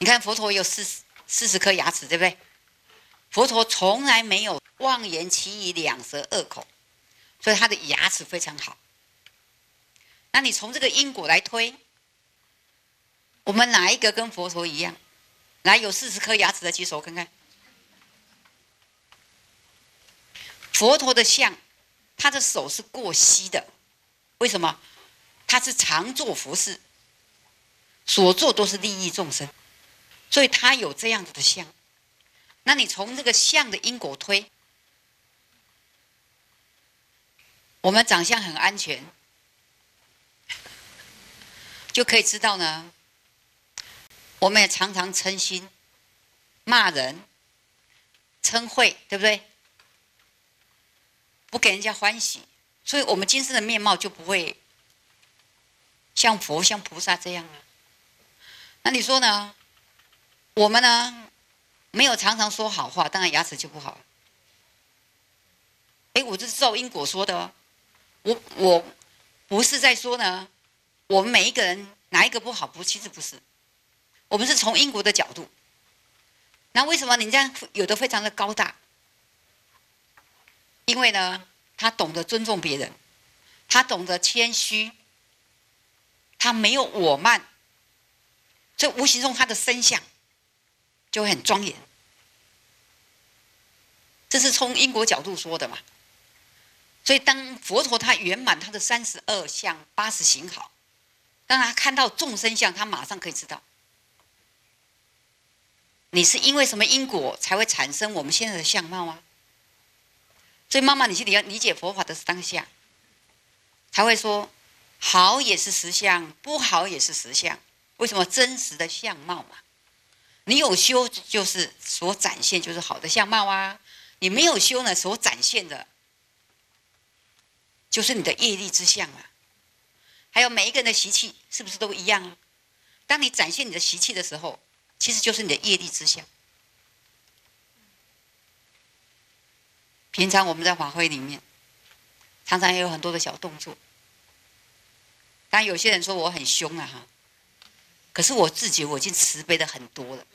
你看佛陀有40颗牙齿，对不对？佛陀从来没有妄言其语两舌恶口，所以他的牙齿非常好。那你从这个因果来推，我们哪一个跟佛陀一样？来，有40颗牙齿的举手看看。佛陀的像，他的手是过膝的，为什么？他是常做佛事，所做都是利益众生，所以他有这样子的像。那你从这个像的因果推，我们长相很安全，就可以知道呢。我们也常常嗔心、骂人、嗔恚，对不对？不给人家欢喜，所以我们今生的面貌就不会像佛、像菩萨这样啊。那你说呢？我们呢，没有常常说好话，当然牙齿就不好。我这是照因果说的哦。我不是在说呢，我们每一个人哪一个不好？其实不是，我们是从因果的角度。那为什么人家有的非常的高大？因为呢，他懂得尊重别人，他懂得谦虚，他没有我慢，所以无形中他的身相就会很庄严。这是从因果角度说的嘛。所以当佛陀他圆满他的32相80行好，当他看到众生相，他马上可以知道，你是因为什么因果才会产生我们现在的相貌啊？所以妈妈，你去理解佛法的当下，才会说好也是实相，不好也是实相。为什么？真实的相貌嘛。你有修，就是所展现就是好的相貌啊；你没有修呢，所展现的就是你的业力之相啊。还有每一个人的习气是不是都一样啊？当你展现你的习气的时候，其实就是你的业力之相。平常我们在法会里面，常常也有很多的小动作。当然有些人说我很凶啊哈，可是我自己我已经慈悲的很多了。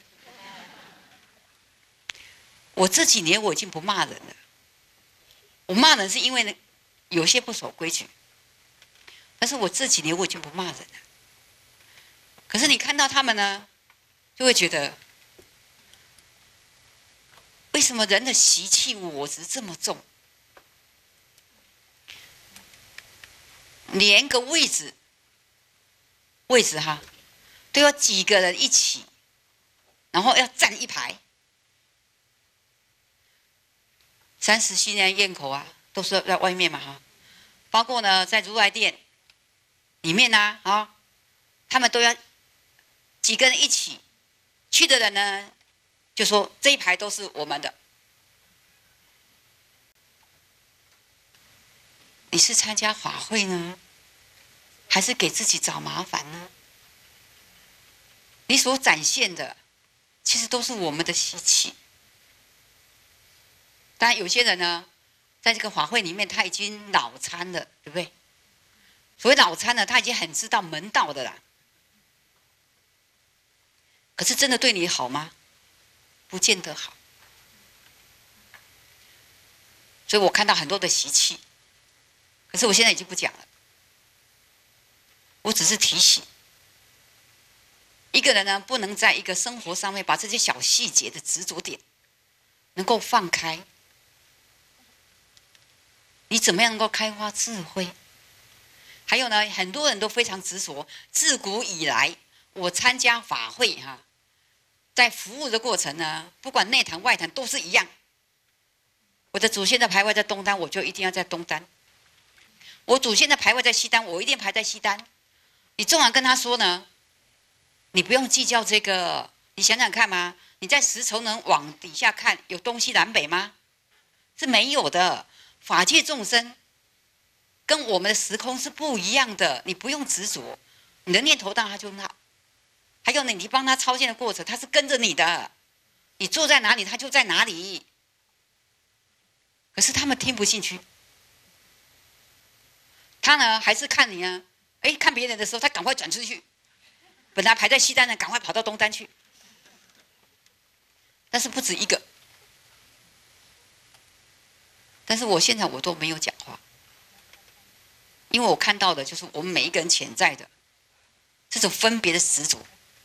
我这几年我已经不骂人了。我骂人是因为呢，有些不守规矩，但是我这几年我已经不骂人了。可是你看到他们呢，就会觉得，为什么人的习气我执这么重？连个位置哈，都要几个人一起，然后要站一排。30年宴口啊，都是在外面嘛哈，包括呢在如来殿里面呢啊，他们都要几个人一起去的人呢，就说这一排都是我们的。你是参加法会呢，还是给自己找麻烦呢？你所展现的，其实都是我们的习气。当然，有些人呢，在这个法会里面，他已经脑参了，对不对？所谓脑参呢，他已经很知道门道的啦。可是真的对你好吗？不见得好。所以我看到很多的习气，可是我现在已经不讲了。我只是提醒，一个人呢，不能在一个生活上面把这些小细节的执着点能够放开。你怎么样能够开发智慧？还有呢，很多人都非常执着。自古以来，我参加法会哈，在服务的过程呢，不管内坛外坛都是一样。我的祖先的牌位在东单，我就一定要在东单；我祖先的牌位在西单，我一定排在西单。你纵然跟他说呢，你不用计较这个，你想想看嘛，你在10层能往底下看，有东西南北吗？是没有的。法界众生跟我们的时空是不一样的，你不用执着，你的念头当然他就很好。还有呢，你帮他超荐的过程，他是跟着你的，你坐在哪里，他就在哪里。可是他们听不进去，他呢还是看你看别人的时候，他赶快转出去，本来排在西单的，赶快跑到东单去。 但是不止一个。但是我现在我都没有讲话，因为我看到的就是我们每一个人潜在的这种分别的执着。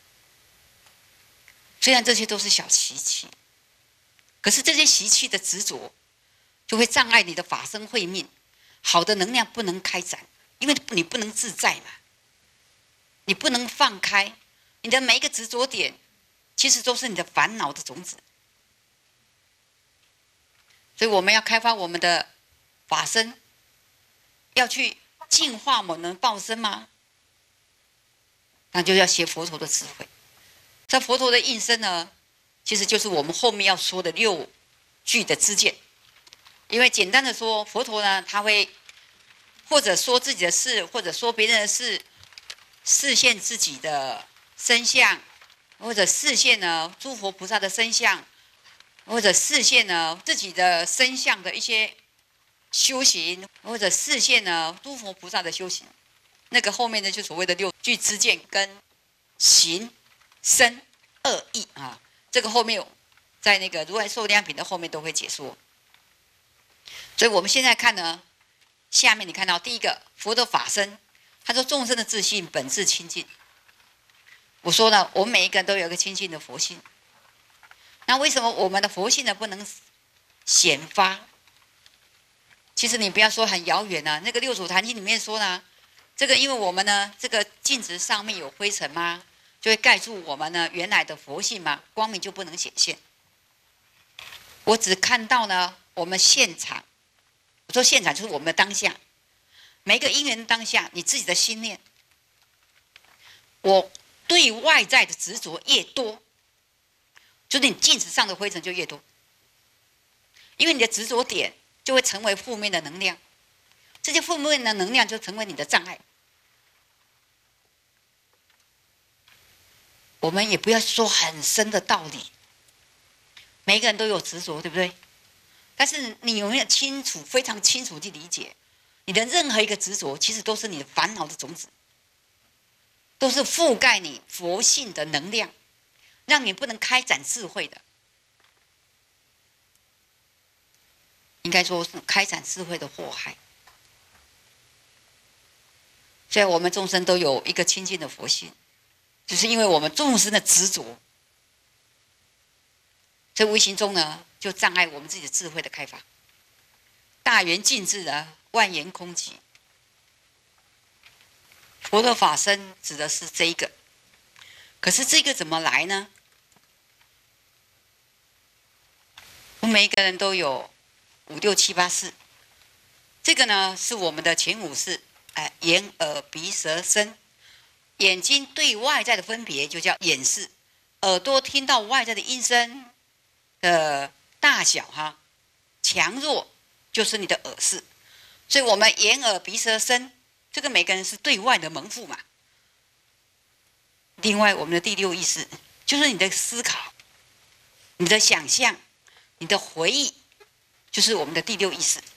虽然这些都是小习气，可是这些习气的执着就会障碍你的法身慧命，好的能量不能开展，因为你不能自在嘛，你不能放开，你的每一个执着点其实都是你的烦恼的种子。所以我们要开发我们的法身，要去净化我们的报身吗？那就要学佛陀的智慧。这佛陀的应身呢，其实就是我们后面要说的6句的知见。因为简单的说，佛陀呢，他会或者说自己的事，或者说别人的事，示现自己的身相，或者示现呢诸佛菩萨的身相，或者示现呢自己的身相的一些修行，或者示现呢诸佛菩萨的修行。那个后面呢，就所谓的6句知见跟行身2义啊，这个后面在那个如来寿量品的后面都会解说。所以我们现在看呢，下面你看到第一个佛的法身，他说众生的自性本自清净。我说呢，我们每一个人都有一个清净的佛性。那为什么我们的佛性呢不能显发？其实你不要说很遥远啊，那个六祖坛经里面说呢，这个因为我们呢这个镜子上面有灰尘嘛，就会盖住我们呢原来的佛性嘛，光明就不能显现。我只看到呢我们现场，我说现场就是我们的当下，每一个因缘当下，你自己的心念，我对外在的执着越多，就是你镜子上的灰尘就越多，因为你的执着点就会成为负面的能量，这些负面的能量就成为你的障碍。我们也不要说很深的道理，每个人都有执着，对不对？但是你有没有清楚、非常清楚地理解，你的任何一个执着，其实都是你的烦恼的种子，都是覆盖你佛性的能量，让你不能开展智慧的。应该说是开展智慧的祸害。所以我们众生都有一个清净的佛性，就是因为我们众生的执着，这无形中呢就障碍我们自己的智慧的开发。大圆净智啊，万言空寂。佛的法身指的是这一个，可是这个怎么来呢？我们每一个人都有5、6、7、8识，这个呢是我们的前5识，眼、耳、鼻、舌、身。眼睛对外在的分别就叫眼识，耳朵听到外在的音声的大小哈强弱，就是你的耳识。所以我们眼、耳、鼻、舌、身，这个每个人是对外的门户嘛。另外，我们的第6意识就是你的思考、你的想象、你的回忆，就是我们的第6意识。